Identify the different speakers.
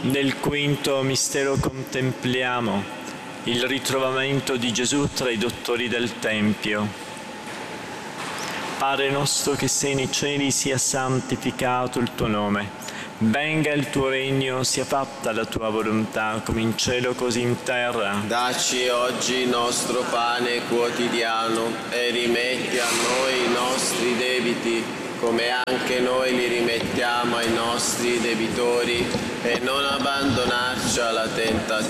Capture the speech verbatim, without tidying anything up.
Speaker 1: Nel quinto mistero contempliamo il ritrovamento di Gesù tra i dottori del Tempio. Padre nostro che sei nei cieli, sia santificato il tuo nome. Venga il tuo regno, sia fatta la tua volontà, come in cielo così in terra.
Speaker 2: Dacci oggi il nostro pane quotidiano e rimetti a noi i nostri debiti, come anche noi li rimettiamo ai nostri debitori, e non abbandonarci alla tentazione,